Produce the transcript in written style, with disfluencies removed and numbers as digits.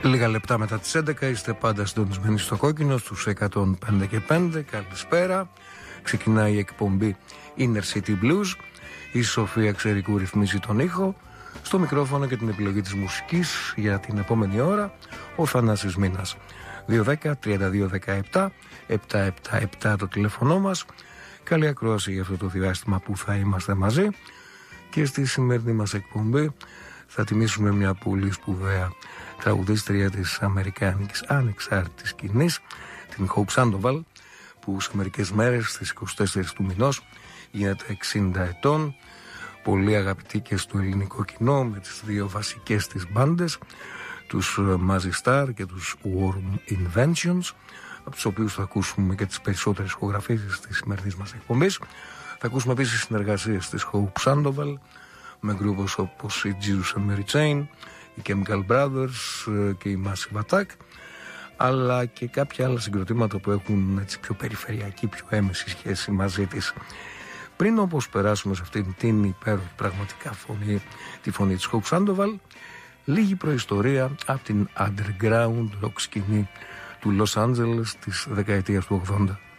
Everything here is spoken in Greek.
Λίγα λεπτά μετά τις 11 είστε πάντα συντονισμένοι στο κόκκινο στους 105 και 5. Καλησπέρα. Ξεκινάει η εκπομπή Inner City Blues. Η Σοφία Ξερικού ρυθμίζει τον ήχο. Στο μικρόφωνο και την επιλογή της μουσικής για την επόμενη ώρα ο Θανάσης Μήνας. 210-3217 777 το τηλέφωνο μας. Καλή ακρόαση για αυτό το διάστημα που θα είμαστε μαζί. Και στη σημερινή μας εκπομπή θα τιμήσουμε μια πολύ σπουδαία τραγουδίστρια της αμερικάνικης ανεξάρτητης σκηνής, την Hope Sandoval, που σε μερικές μέρες στις 24 του μηνός γίνεται 60 ετών. Πολύ αγαπητή και στο ελληνικό κοινό, με τις δύο βασικές της μπάντες, τους Mazzy Star και τους Warm Inventions, από τους οποίους θα ακούσουμε και τις περισσότερες ηχογραφήσεις της σημερινής μας εκπομπής. Θα ακούσουμε επίσης συνεργασίες της Hope Sandoval με γκρούπους όπως η Jesus and Mary Chain, οι Chemical Brothers και η Massive Attack, αλλά και κάποια άλλα συγκροτήματα που έχουν έτσι πιο περιφερειακή, πιο έμεση σχέση μαζί της. Πριν όπως περάσουμε σε αυτήν την υπέροχη πραγματικά φωνή, τη φωνή της Hope Sandoval, λίγη προϊστορία από την underground rock σκηνή του Los Angeles της δεκαετίας του 80.